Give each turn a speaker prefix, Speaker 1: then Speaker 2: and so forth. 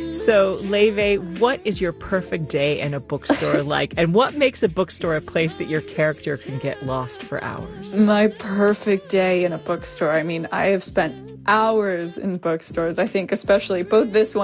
Speaker 1: So, Leve, what is your perfect day in a bookstore like? And what makes a bookstore a place that your character can get lost for hours?
Speaker 2: My perfect day in a bookstore. I mean, I have spent hours in bookstores, I think, especially both this one